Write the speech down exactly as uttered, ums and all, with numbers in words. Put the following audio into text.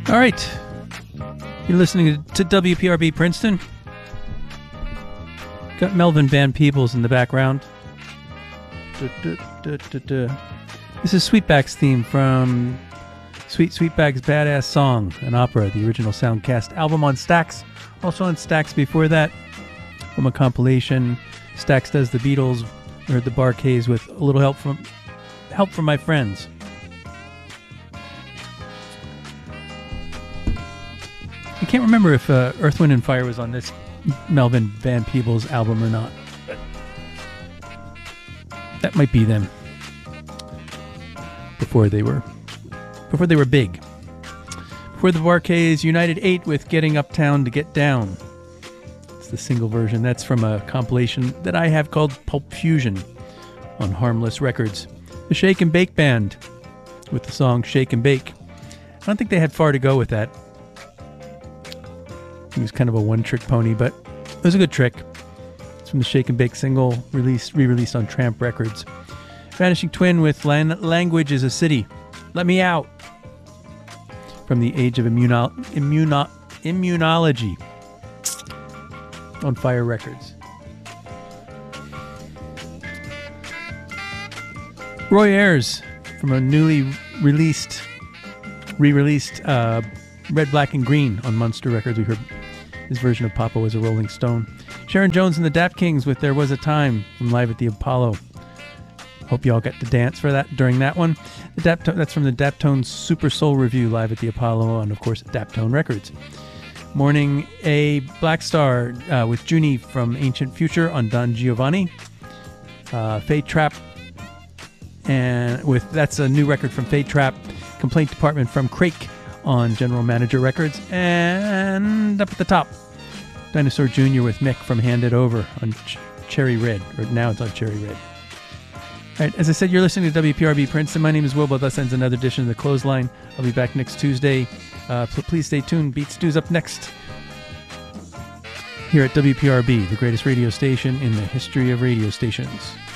All right. You're listening to W P R B Princeton. Got Melvin Van Peebles in the background. Da, da, da, da, da. This is Sweetback's theme from Sweet Sweetback's Badass Song, an opera, the original Soundcast album on Stax. Also on Stax before that, from a compilation. Stax does the Beatles, or the Bar-Kays with a little help from help from my friends. I can't remember if uh, Earth, Wind and Fire was on this Melvin Van Peebles album or not. But that might be them. Before they were before they were big. Before the Bar-Kays, United eight with Getting Uptown to Get Down. It's the single version. That's from a compilation that I have called Pulp Fusion on Harmless Records. The Shake and Bake Band with the song Shake and Bake. I don't think they had far to go with that. He was kind of a one-trick pony, but it was a good trick. It's from the Shake and Bake single, released, re-released on Tramp Records. Vanishing Twin with Lan- Language is a City. Let Me Out. From the Age of Immuno- Immuno- Immunology on Fire Records. Roy Ayers from a newly released, re-released uh, Red, Black, and Green on Munster Records. We heard his version of Papa Was a Rolling Stone. Sharon Jones and the Dap Kings with There Was a Time from Live at the Apollo. Hope you all got to dance for that during that one. The Daptone, that's from the Daptone Super Soul Review Live at the Apollo and, of course, Daptone Records. Morning A Black Star uh, with Junie from Ancient Future on Don Giovanni. Uh, Fade Trap, and with that's a new record from Fade Trap. Complaint Department from Crake on General Manager Records. And up at the top, Dinosaur Junior with Mick from Hand It Over on Ch- Cherry Red, or now it's on Cherry Red. All right, as I said, you're listening to W P R B Princeton. My name is Wilbo. Thus ends another edition of The Clothesline. I'll be back next Tuesday. Uh, so please stay tuned. Beat Stew's up next here at W P R B, the greatest radio station in the history of radio stations.